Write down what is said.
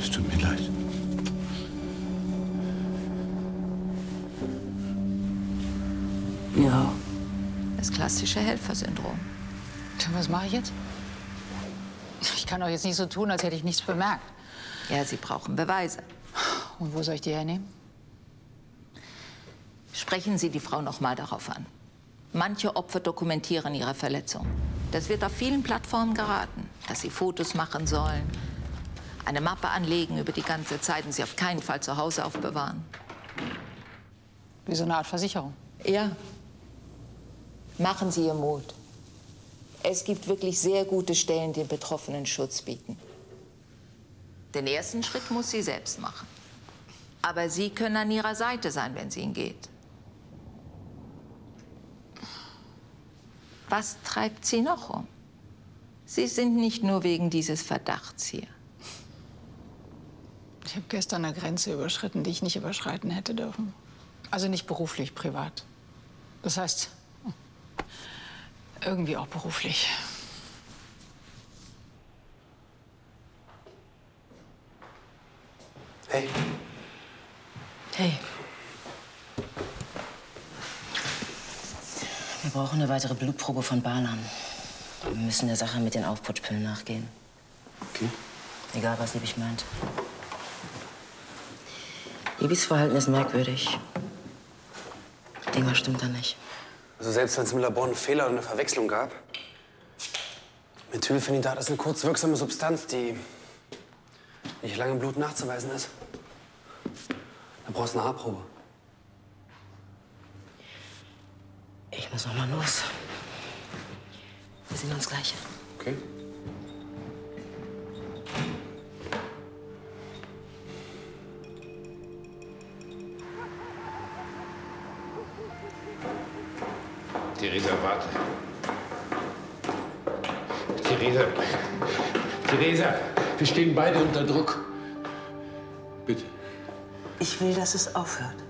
Es tut mir leid. Ja. Das klassische Helfersyndrom. Und was mache ich jetzt? Ich kann doch jetzt nicht so tun, als hätte ich nichts bemerkt. Ja, Sie brauchen Beweise. Und wo soll ich die hernehmen? Sprechen Sie die Frau noch mal darauf an. Manche Opfer dokumentieren ihre Verletzung. Das wird auf vielen Plattformen geraten, dass sie Fotos machen sollen, eine Mappe anlegen über die ganze Zeit und sie auf keinen Fall zu Hause aufbewahren. Wie so eine Art Versicherung. Ja. Machen Sie ihr Mut. Es gibt wirklich sehr gute Stellen, die den Betroffenen Schutz bieten. Den ersten Schritt muss sie selbst machen. Aber Sie können an ihrer Seite sein, wenn sie ihn geht. Was treibt Sie noch um? Sie sind nicht nur wegen dieses Verdachts hier. Ich habe gestern eine Grenze überschritten, die ich nicht überschreiten hätte dürfen. Also nicht beruflich, privat. Das heißt, irgendwie auch beruflich. Hey. Hey. Wir brauchen eine weitere Blutprobe von Balan. Wir müssen der Sache mit den Aufputschpillen nachgehen. Okay. Egal, was Liebig meint. Libis Verhalten ist merkwürdig. Irgendwas stimmt da nicht. Also selbst wenn es im Labor einen Fehler oder eine Verwechslung gab, Methylphenidat ist eine kurzwirksame Substanz, die nicht lange im Blut nachzuweisen ist. Da brauchst du eine Haarprobe. Ich muss noch mal los. Wir sehen uns gleich. Okay. Theresa, warte. Theresa, wir stehen beide unter Druck. Bitte. Ich will, dass es aufhört.